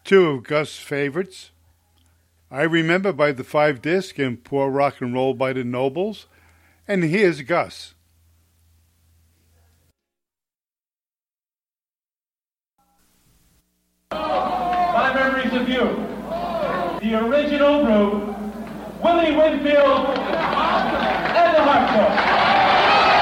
two of Gus' favorites. I Remember by the Five Disc and Poor Rock and Roll by the Nobles. And here's Gus. My memories of you. The original group, Willie Winfield and the Heartthrob.